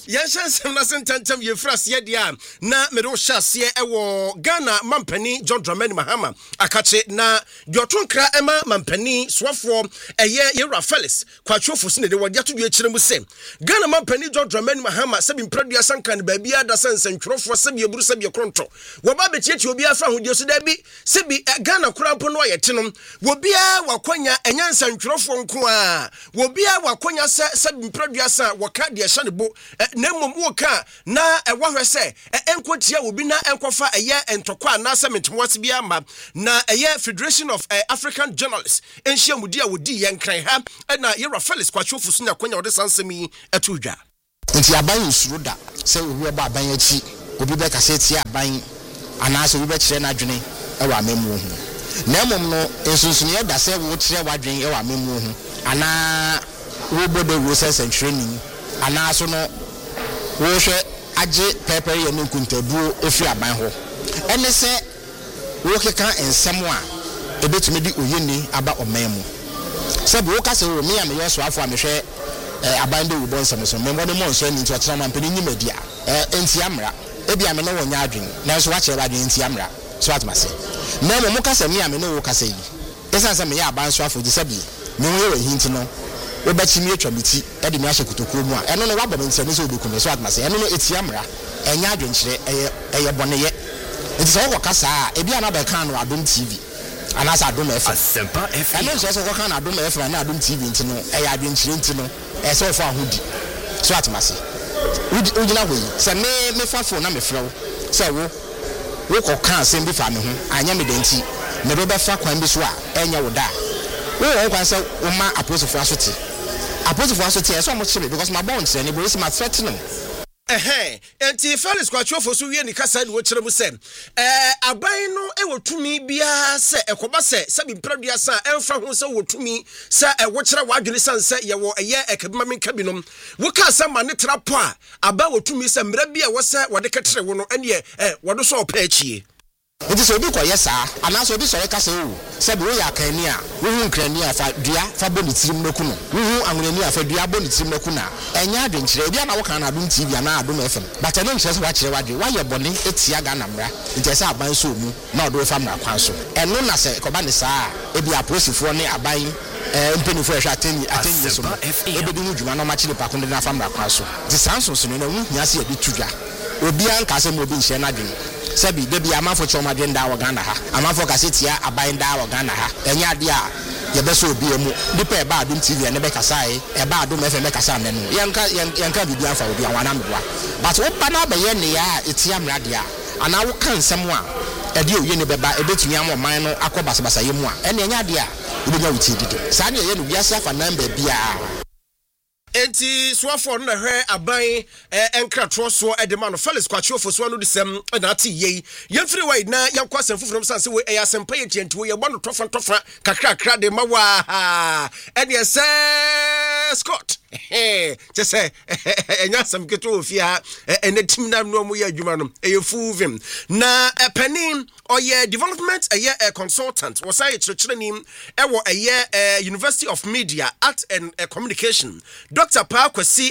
Yanshan Nasan Tantam Yefras Yedia, na Medo Shas ye ewo Ghana Mampani John Dramani Mahama, Akache na Jotunkra Emma Mampani, Swafo, Yera Fellis, Quatrofusine, the Wadiatu Yechemuse. Ghana Mampani John Dramani Mahama, Sabin Pradia Sankan, Babia da Sans and Croft for Sabia Brusabia Cronto. Wababe Chet will be a fan who just debi, Sebi Ghana Cramponoya Tinum, Wobia Wakonya, and Yansan Crofon Kwa, Wobia Wakonya Sabin Pradia San, Wakadia Shanibo. Nemo muka na wahwe se enkwotia obi na enkwofa and tokwa na summit mosibiama na Federation of African Journalists enhia mudia wodi yenkran ha na Yera Felix kwachofu so na kwanya wode sansemi atudwa nti aban usuru da se obi ba aban achi obi be kase tia aban anaso obi be kire na adwene ewa amemu hu na mom no ensunsun ye da se wo kire wadwen ewa amemu hu ana wo bodo process and training anaso no wo hwe age pepper ye nkuntabuo efi aban ho ene se wo keka ensem a ebetumi di oyeni aba omemu se bi wo ka se wo me ya me yeso afo a me hwe aban de wo bonsam so me mo de mo nso ni nti otena mampani nyimadia enti amra ebi ame no wo nya adwen na so wa kire ba adwen enti amra so atmase na mo ka se me ya me no wo ka se yi esan se me ya aban so afo di se bi me wo ye hinti no obachimi atwamiti e de me ahye kotokuro mu a eno no wabɔ me nsɛm so obekum so atmase eno no etiamra enya adwenkyere eye bɔneye nti sɛ wo kasa a ebi ana ba kan no Adom TV anasa Adom FM eno nso so ko kan Adom FM na Adom TV nti no eye adwenkyere nti no sɛ ofo ahodi so atmase ugina hoyi sɛ me fafo na me frɛw sɛ wo ko kan asɛm bi fa me ho anya me denti me be fa kwan bi so a enya wo da wo kwan sɛ wo ma aposofo asoti so mo chebe because my bonds and we see my threatening enti Felix Kwachofo so wie ni kasa ni wo kire mu se aban no e wotumi bia se ekoba se sabi mpradua sa emfa ho se wotumi se wo kire wadwene san se ye wo eye ekabima menka binom wo ka sa ma ne trapo a aba wotumi se mra bia wo se wode ketere wo no ene wodo so opa achie it is obi kwa yesa anaso obi so reka se o se bi wo ya kan ni a wo hu nkrani a fa dua fa boni tirim no ku no wo hu anwani a fa dua boni tirim no ku na enya adwenkyere obi na wo kan na Adom TV na Adom FM but no nkyere so wa kire wadwe wa ye boni etia ga na mra nti se aban so mu na odo fa mra kwan so eno na se ko ba ne saa ebi aposifo ne aban mpenifo ehwa ateni so ebedi mu dwuma no ma kire pa konde na fa mra kwan so di sanso so no na hu hia se ebi tudwa obi an ka se mo obi nhye na adwen Sabi debi amafo choma dwenda wa Ghana ha amafo kasetia abainda wa Ghana ha enya ade a ye beso obi emu dipa e ba Adom TV ne be kasae e ba Adom FM be kasa ne no yanka bibi afa obi awana mboa but wo ba na be ye ne ya etia mrade a ana wo kan nsem a e de oye ne be ba e betumi amoman no akobasabasa ye mu a ene enya ade a obenya wuti dide sa ne ye no wiase afa namba bia enti swafo no hwe aban enkratro so edema no Felix Kwachofo so no disem na ati yei yemfiri wai na yankwasem fufuru sanse we eyasempa ye tienti we ye bɔ no tofa kakra de mawa ene se Scott just enya sam keto ofia ene tim na no mu ye adwuma no eyefuvim na penin oye development consultant was I chirechireni ewo University of Media Art and Communication Dr. Pa Kwasi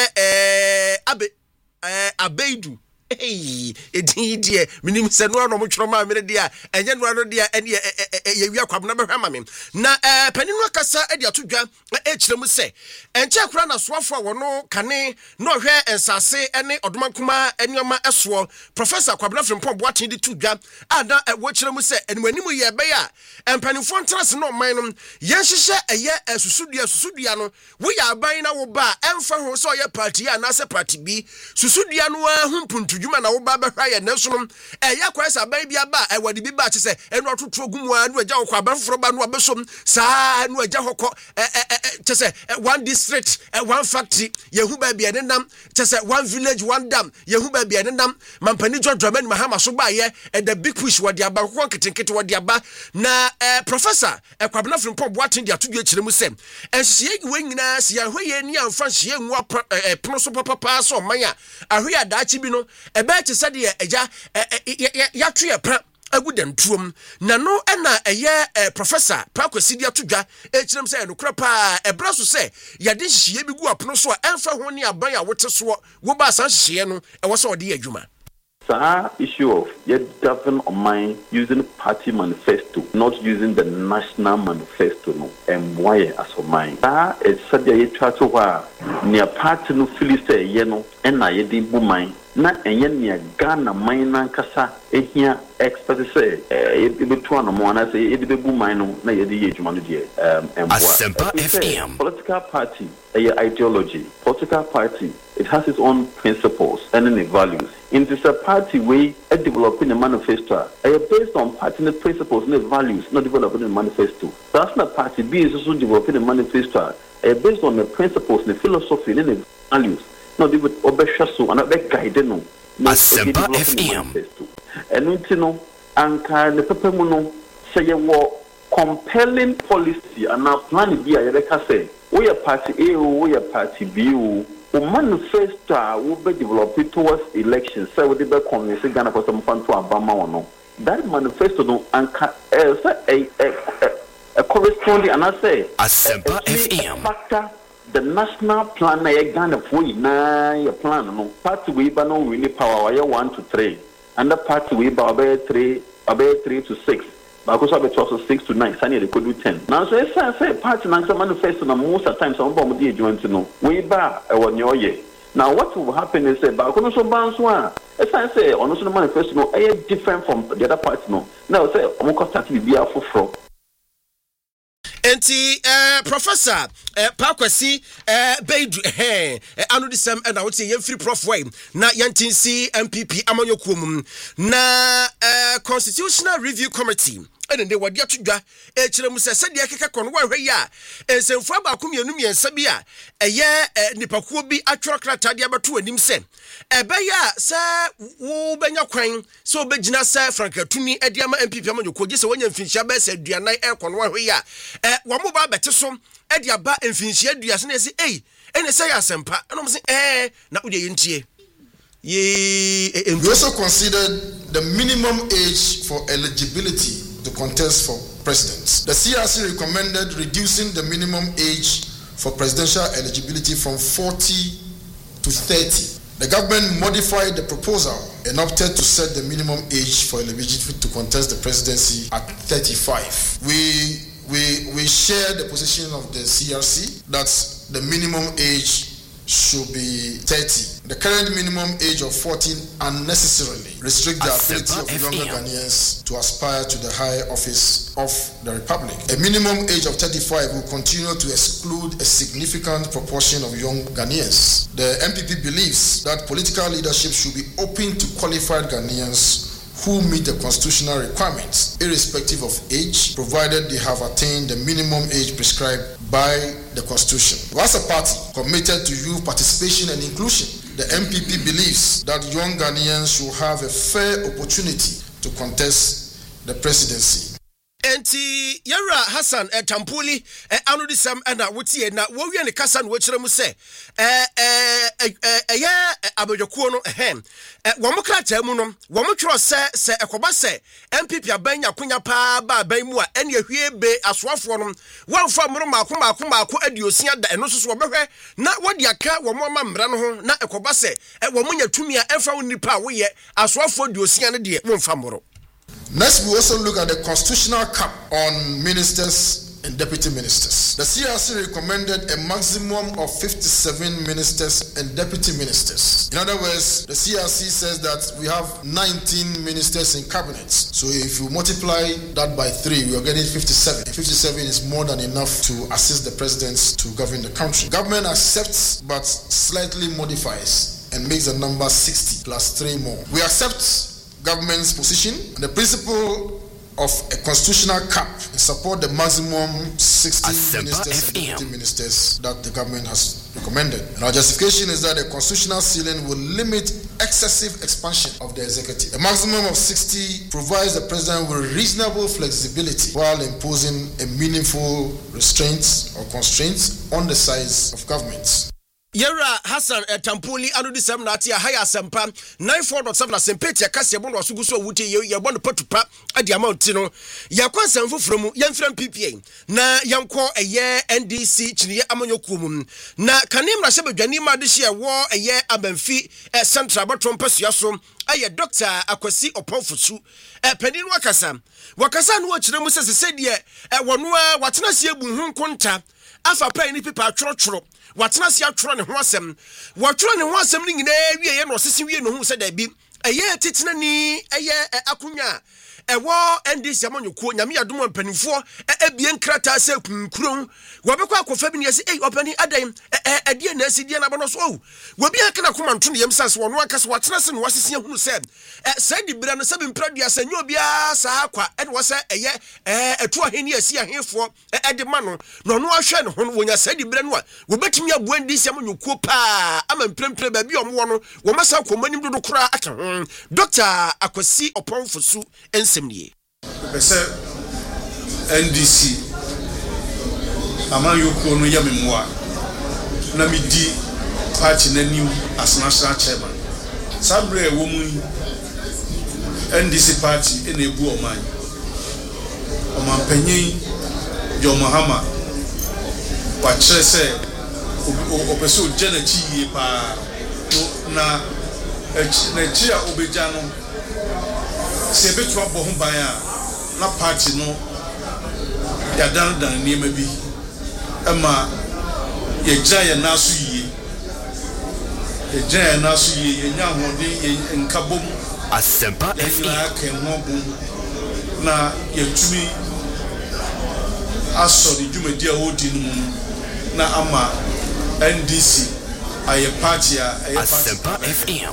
Abeidu edin minim se no no motworo ma mere dia enye no no dia ene ye wi akwam na behwa ma me na paninu akasa ade atodwa kiremu se enche akura na soafo wono kane no hwe ensase ene odomankuma enioma eso Professor Kwabena Frimpong Boaten di tudwa ada wo kiremu se enimanimu ye be ya empanifo ntrase no man no yenhyehe susudua no wo ya aban na wo ba emfa ho so ye party a na se party bi susudua no ahumpuntu dwuma na wo ba behwa ye nesonom yakwasa aban bia ba wadi bi ba che se enu atotro gumu anu agya hokɔ aban foforo ba no abesom saa anu agya hokɔ che se one district one factory yehu ba bia nenam che se one village one dam yehu ba bia nenam Mampani John Dramani Mahama so ba ye the big push wadi aba hokɔ nketenkete wadi aba na Professor Kwabena Frimpong Boaten di atodwa kiremu se enhye we nyina se ya hweye ni amfa hye nwa pono so papa so man a ahwe adaachi bi no ebe che se de eja ya twe pra agu dentuom na no na eye professor Pakwasi dia todwa ekirem say no kra pa ebra so say yade hihie bi gu apono so a emfa ho ne aban a wote so wo ba san hihie no e wo so ode adwuma. Issue of yet govern on mine using party manifesto, not using the national manifesto, no, and why as of mine. It's said you try to wear near party no Philiste, yeno, and I did boom mine. Not and yet near Ghana mine and Casa, here expert say, it be 2 on one, I say, it be boom mine, no, the age money, and FM. Political party, ideology, political party, it has its own principles and its values. It is a party way at developing a manifesto. Based on party principles and values, not developing a manifesto. That's not party B is also developing a manifesto. Based on the principles, the philosophy, and the values. Not the obeshasu and not guidance. Asempa FM. And you know, anka the pepemuno say what compelling policy and now plan B. I say we are party A, we are party B. Manifesto will be developed towards elections. So we be convince Ghana for some fun to Obama or no. That manifesto no a corresponding and I say Asempa FM factor the national plan na Ghana for na your plan no party we ba no really power 1 to 3 and the party we ba about 3 to 6. Because I bet also 6 to 9, Sunny they could do 10. Now, so it's a party and manifesto, and most of the time, some of them join to know. We bar on your year. Now, what will happen is that Bacono Bounce one. As I say, on the manifesto, no, different from the other party. No, now say, I'm going to be a for. Enti Professor Pakwasi Beidu anu disem na wote ye free prof way na yantinsi MPP amanyokuom na Constitutional Review Committee ene de wade atodwa ekire mu se de akeka kono wa hwe ya ensemfu abaako mienu miensa bi a eye nipakuo bi atworo krata de abeto anim se ebeya se wo benya kwan se obegina se Frankatuni ede ama MPP amanyokuo je se wonya mfinhia ba se aduanan kono wa hwe ya wo mo ba bete so ede aba mfinhia aduase na se ene se ya sempa enom se na ode yentie. We also considered the minimum age for eligibility to contest for president. The CRC recommended reducing the minimum age for presidential eligibility from 40 to 30. The government modified the proposal and opted to set the minimum age for eligibility to contest the presidency at 35. We share the position of the CRC that the minimum age should be 30. The current minimum age of 14 unnecessarily restricts the ability of younger Ghanaians to aspire to the higher office of the Republic. A minimum age of 35 will continue to exclude a significant proportion of young Ghanaians. The MPP believes that political leadership should be open to qualified Ghanaians who meet the constitutional requirements, irrespective of age, provided they have attained the minimum age prescribed by the Constitution. As a party committed to youth participation and inclusion, the MPP believes that young Ghanaians should have a fair opportunity to contest the presidency. Enti Yara Hassan Tampuli anu disam na wotie na wo wie ne kasa no kire mu se abodwokuo no wo mo krata mu no wo mo tworo se ekoba se MPP abanya konya pa ba ban mu a ene ahwie be asoafo no wonfa mro maako adiosia da eno so wo behwe na wodi aka wo mo ma mra no ho na ekoba se wo mo nya tumi a emfa wo nipa wo ye asoafo adiosia no de wonfa mro. Next, we also look at the constitutional cap on ministers and deputy ministers. The CRC recommended a maximum of 57 ministers and deputy ministers. In other words, the CRC says that we have 19 ministers in cabinets. So if you multiply that by 3, we are getting 57. 57 is more than enough to assist the presidents to govern the country. Government accepts but slightly modifies and makes the number 60 plus 3 more. We accept government's position and the principle of a constitutional cap and support the maximum 60 ministers and deputy ministers that the government has recommended. And our justification is that the constitutional ceiling will limit excessive expansion of the executive. A maximum of 60 provides the president with reasonable flexibility while imposing a meaningful restraints or constraints on the size of governments. Yera Hassan Tampoli anu di sem na atia haya sempa 94.7 na sempetia kase bono asugu so wuti ye bono patupa adi amount no yakwa semfo from yemfram PPA na yanko eye NDC chiniye amanyoku mum na kanim na shebadwani ma de hye wo eye abanfi central batom pasua so aye Dr. Akwasi Oponfusu panin wakasa no akire mu sese de wono a watena se ebu hu nkonta afa pai ni pipa tworo watena se atworo ne ho asem watworo ne ho asem ni nyina wie ye no sese wie no hu se da bi eye titena ni eye akunwa ewo NDC amanyuko nyame yadom ampanifo ebie nkrata se kunkuron wobekwa akofa bi ne yesi opani adan adie na asidie na bono so wobi akana koma nto ne yemsase wono akase watena se no wasese hunu se di bra no se bi mpradua se nyo bia sa akwa ene wo se eye etu aheni asi ahefo ede ma no no ahwe ne ho wonya se di bra no a wobetimi abu NDC amanyuko pa ama mprempre ba bi omwo no wo masa komanim dodo kura aka Dr. Akwasi Oponfusu Pese NDC Amanyoku no yamemwa na midi party nanim as national chairman sabre woman NDC party enebu oman panyin Jo Mahama wa kire se opeso jenachi yie pa na chia obeja no se betu abo ho ban a na party no ya dan niema bi ama ye gya naso yie ye nya hode nkabom Asempa FM na ye tumi aso di dwumadi a wodi no na ama NDC aye party Asempa FM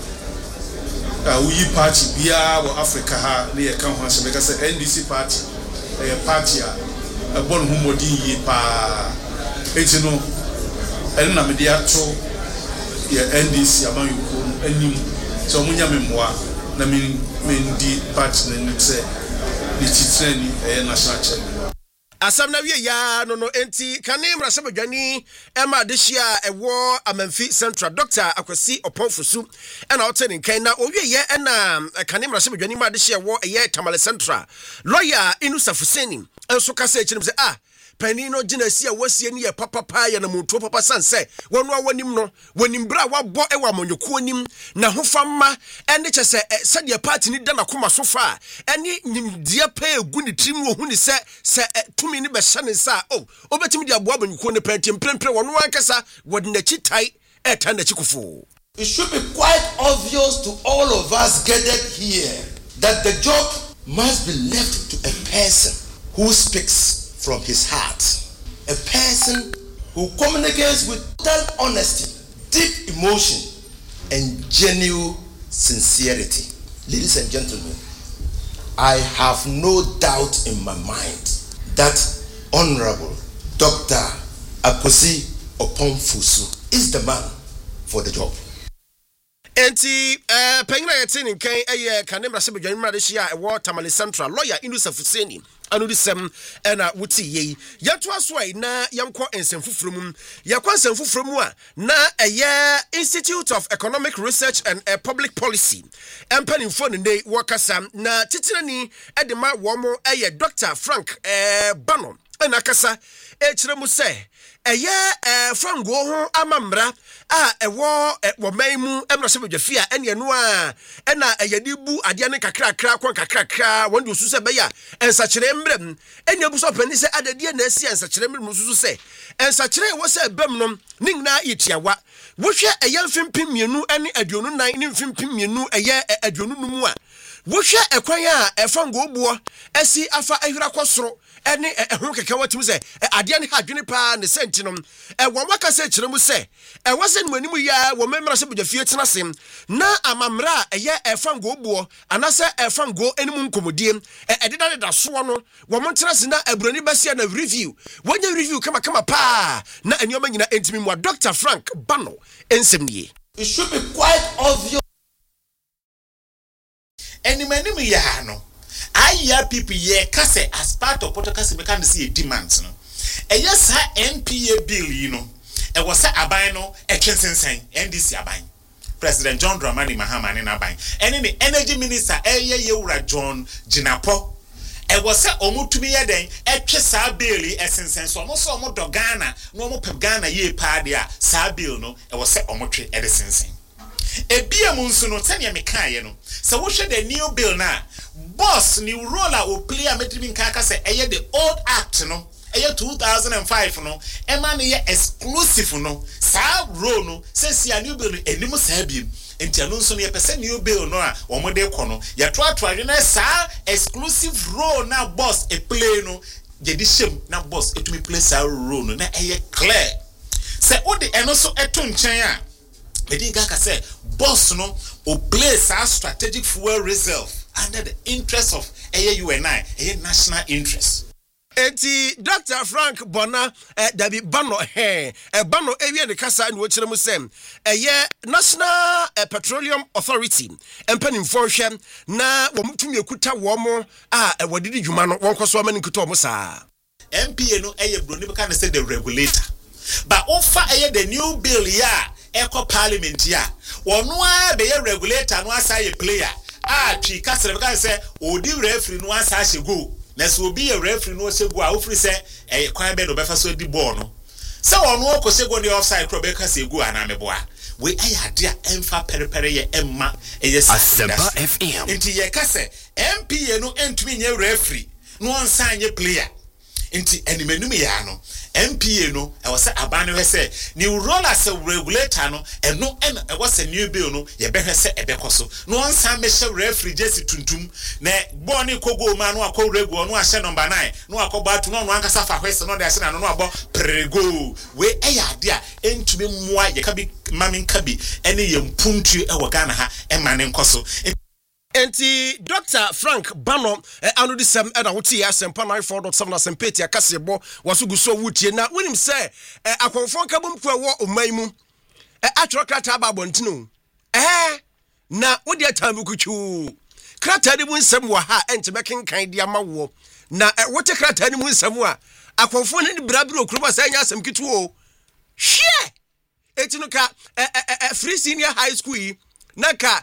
we party bia wo Africa ha na ye kan ho asem ka say NDC party party a bon humodi yi pa enti no na me dia to ye NDC Amanyoku anim so munya memmoa na me ndi party na ni say ni titrani national chairman asam na wie ya no enti kanem rasabadwani ema de hia ewo Amanfi Central Dr. Akwasi Oponfusu ena oteni kan na owie ye ena kanem rasabadwani ma de hia ewo eye Tamale Central lawyer Inusa Fuseni enso kasa echirim se panino jinasi a wasie ni ye papa ya na mutuo papa sanse wonu awanim no wanim bra wabɔ ewa Amanyoku anim na hofamma ene kyese sade party ni da na koma sofa ene nimdia pa egu ni trim wo hu ni se tumi ni be hye ne sa obetimi dia boa Amanyoku ne pantemprempre wonu ankasa wode na chitai eta na chikufo. It should be quite obvious to all of us gathered here that the job must be left to a person who speaks from his heart, a person who communicates with total honesty, deep emotion, and genuine sincerity. Ladies and gentlemen, I have no doubt in my mind that Honorable Dr. Akwasi Oponfusu is the man for the job. Enti pengina yetini kan kanem rasabadwani ma de hia ewo Tamale Central lawyer Inusa Fuseni anu di sem na wuti ye yato aso ai na yanko ensemfufurumum yakwa ensemfufurumum a na Institute of Economic Research and Public Policy empanimfo ne wakasa na titirani edema wo mo Dr. Frank Bano na kasa echiremu se frango ho amamra ewo maimu emra sebedwafia ene no na dibu ade ne kakrakra kon kakrakra wonde osu se beya ensakire mbrem ene buso pani se adade na asi ensakire mbrem osu se ensakire wo se bem no ningna yetiawa wohwe mfimpi mienu ene aduonu nan ne mfimpi mienu aduonu numu a wohwe ekwan a frango obuo asi afa ahwira kosoro ene ho keke watim se ade ne hadwene pa ne sentinom wo makase kiremu se wase nwanimu ya wo memra se budafie tenase na amamra fango obuo anase fango enimu nkomodie ededa da so no wo montenase na aburani basia na review wonya review kama pa na enioma nyina entimi mu Dr. Frank Bano ensemnie. It should be quite obvious. Enimanimu ya no IRPP ye kase as part of podcast mechanism demands no. Yes, NPA bill, was a aban no a kensen NDC aban. President John Dramani Mahama and aban. And in the energy minister Yewura John Jinapo. E was a omutumi yeden etwe sa bill esensen so mo so mo do Ghana no mo pep Ghana ye pa dia sa bill no e was a omotwe esensen e bia mu nso no tane me kan no so wo hwe the new bill na boss new roller o play a metimi nka say eye the old act no eye 2005 no e ma ne ye exclusive no sa role no say a new bill enim sa biem enti anu nso ne pese new bill no a omode kɔ no ya to na sa exclusive role na boss e play no je di shem na boss etumi play sa role no na eye clear se odi eno so eto nchen a edi ga say boss no o play sa strategic fuel reserve under the interest of UNI national interest. Eti Dr. Frank Bona Dabi Bano Bano ewie ne kasa no kire mu sem National Petroleum Authority empenim forhwe na womtumi ekuta womo wadidi dwuma no wonkoso amani kuto mo saa MPA no broni beka na say the regulator but offer the new bill ya eko parliament ya wono a be regulator no asa ye player twi kasere beka say odi referee no asa hyego na so be a referee no hyego a ofri say kwan be no befa so di ball no say wono ko hyego the offside pro beka say go ana meboa we ade a emfa perepere ye emma Asempa FM nti ye kase MPA no entumi nye referee no onsan nye player nti animenum ya no MPA no e was aban no say new role as a regulator no eno e was a new bill no ye behwe se ebekoso no onsan me hye referee jesi tuntum na ball ni kogo ma no akọ regu no ahye number 9 no akọba to no ankasa fa hwese no de ahye na no abo prego we ade a entumi moa ye ka bi mamin ka bi ene ye mpuntu e wo Ghana ha e ma ne nkoso. Enti Dr. Frank Bano anu di sem na wotie Asempa 94.7 Asempeti akasebo wasuguso wutie na wonim se akonfon kabom ku ewo oman mu atworo krata ba bontino na wodi atambu kuchu krata di mu nsem wa ha entime kenkan di amawo na wote krata di mu nsem a akonfon ni brabiro okruba sa nya asem kitu o hwe etino ka free senior high school yi naka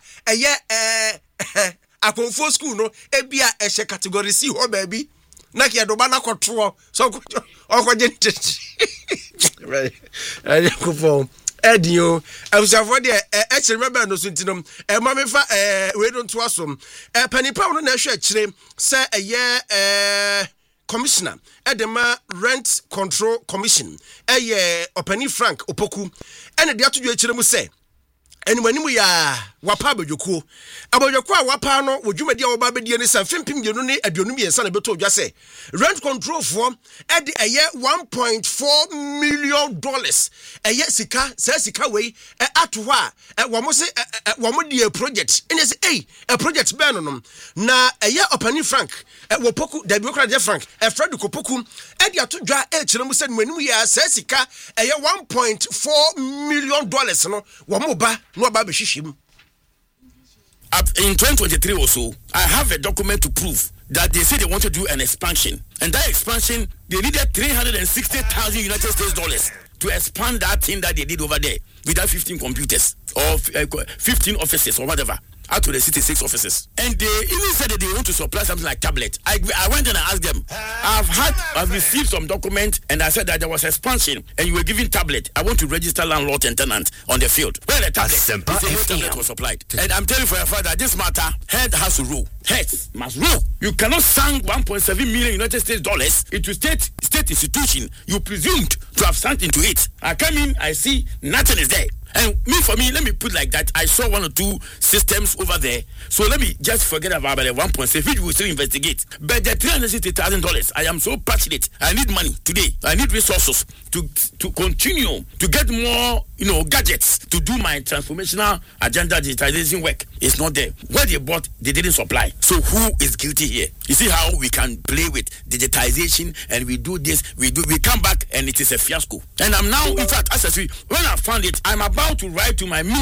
akonfo school no ebia ehye category C ho baby naka ya doba na kotro so okoje ntete right kofo edio abusafo de remember no suntinom mamefa we don't to asom panipa no na ehwe kire se commissioner edema rent control commission opani Frank Opoku ene de atodwo kire mu se animanimu ya wapa abodwokuo a wapa no wodwumadi a woba bedie ne san fempim yenu ne aduonum yensa na beto odwa se rent control for ede $1.4 million sika wei ato ha womo se womo die project ene se a project be no na opani Frank wopoku da biokra de Frank Fred Kopoku ede atodwa kire mu se animanimu ya sika $1.4 million no womo ba no ba be hihim. In 2023 or so, I have a document to prove that they say they want to do an expansion. And that expansion, they needed $360,000 United States dollars to expand that thing that they did over there with that 15 computers or 15 offices or whatever. Out to the city 6 offices. And they even said that they want to supply something like tablet. I went and I asked them, I've received some document and I said that there was expansion and you were giving tablet. I want to register landlord and tenant on the field. Where the tablet? No tablet was supplied. And I'm telling you for a fact that this matter, head has to rule. Heads must rule. You cannot sink $1.7 million United States dollars into state institution you presumed to have sunk into it. I come in, I see nothing is there. And for me, let me put like that. I saw 1 or 2 systems over there. So let me just forget about the 1.7, which we will still investigate. But the $360,000, I am so passionate. I need money today. I need resources to continue to get more, gadgets to do my transformational agenda digitization work. It's not there. What they bought, they didn't supply. So who is guilty here? You see how we can play with digitization and we do this, we come back and it is a fiasco. And I'm now, in fact, when I found it, I'm about to write to my minister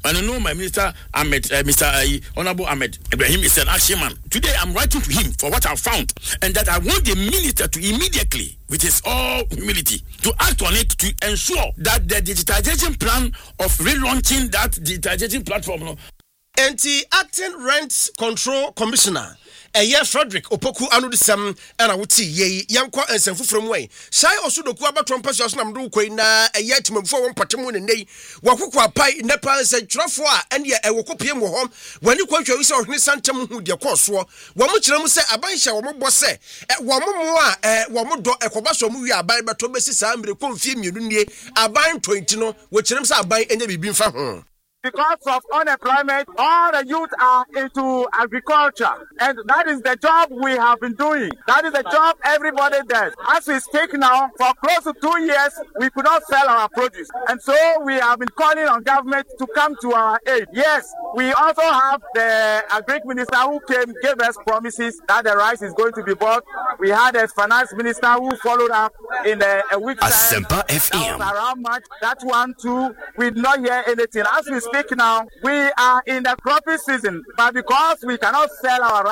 And I know my minister, Mr. Honorable Ahmed Ibrahim, is an action man. Today, I'm writing to him for what I found, and that I want the minister to immediately, with his all humility, to act on it to ensure that the digitization plan of relaunching that digitization platform. Acting Rent Control Commissioner. Frederick Opoku Anudisam and I would see ye Yanko and Sanfu from way. Shai also the Kuaba Passos Namdu Quena, a yet before one Patamun and Nay, Wakukwa Pai, Nepal said Trafua, and yet I will copy him home when you quote your Santam who their course war. One much say a baisha, one was say, at one more, one more dog, a cobasso movie, a buy but Thomas Sam, the confirm you, a buying 20, which names are buying and they be for home. Because of unemployment, all the youth are into agriculture. And that is the job we have been doing. That is the job everybody does. As we speak now, for close to 2 years, we could not sell our produce. And so we have been calling on government to come to our aid. Yes, we also have the agri minister who gave us promises that the rice is going to be bought. We had a finance minister who followed up in a week's time. Asempa FM. Around March. That one too, we did not hear anything. As we speak now, we are in the cropping season, but because we cannot sell our rice,